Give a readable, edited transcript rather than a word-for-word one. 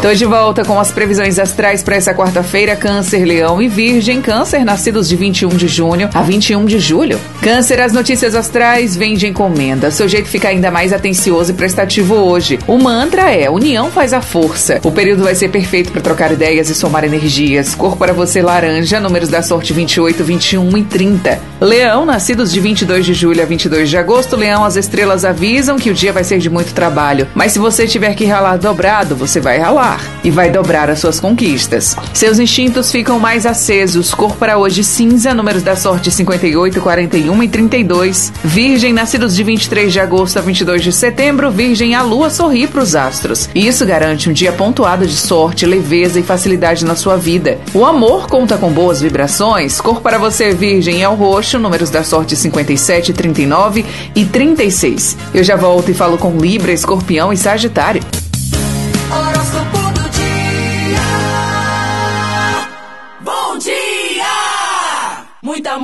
Tô de volta com as previsões astrais para essa quarta-feira. Câncer, Leão e Virgem. Câncer, nascidos de 21 de junho a 21 de julho. Câncer, as notícias astrais vêm de encomenda. Seu jeito fica ainda mais atencioso e prestativo hoje. O mantra é: união faz a força. O período vai ser perfeito para trocar ideias e somar energias. Cor para você, laranja. Números da sorte 28, 21 e 30. Leão, nascidos de 22 de julho a 22 de agosto. Leão, as estrelas avisam que o dia vai ser de muito trabalho. Mas se você tiver que ralar dobrado, você vai ralar e vai dobrar as suas conquistas. Seus instintos ficam mais acesos. Cor para hoje, cinza. Números da sorte 58, 41 e 32. Virgem, nascidos de 23 de agosto a 22 de setembro. Virgem, a lua sorri para os astros. Isso garante um dia pontuado de sorte, leveza e facilidade na sua vida. O amor conta com boas vibrações. Cor para você, Virgem, é o roxo. Números da sorte 57, 39 e 36. Eu já volto e falo com Libra, Escorpião e Sagitário. Horóscopo do dia. Bom dia! Muita